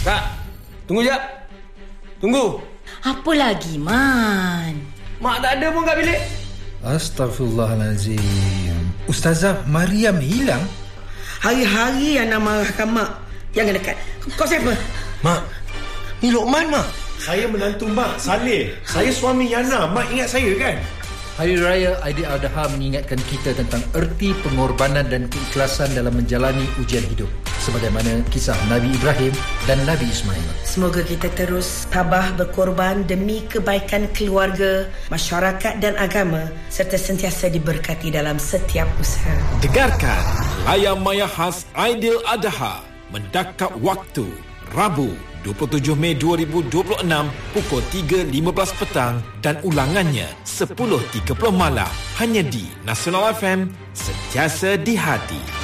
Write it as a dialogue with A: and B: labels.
A: Kak, tunggu jap. Tunggu.
B: Apa lagi, Man?
A: Mak tak ada pun kat bilik.
C: Astaghfirullahalazim. Ustazah Mariam hilang?
D: Hari-hari Yana marahkan mak. Jangan dekat. Kau siapa?
E: Mak, ni Lokman, Mak.
F: Saya menantu Mak, Saleh. Saya suami Yana. Mak ingat saya kan?
C: Hari Raya Aidiladha mengingatkan kita tentang erti pengorbanan dan keikhlasan dalam menjalani ujian hidup, sebagaimana kisah Nabi Ibrahim dan Nabi Ismail.
D: Semoga kita terus tabah berkorban demi kebaikan keluarga, masyarakat dan agama, serta sentiasa diberkati dalam setiap usaha.
G: Dengarkan Layar Maya Khas Aidiladha mendakap waktu Rabu 27 Mei 2026 pukul 3.15 petang dan ulangannya 10.30 malam hanya di Nasional FM, sentiasa di hati.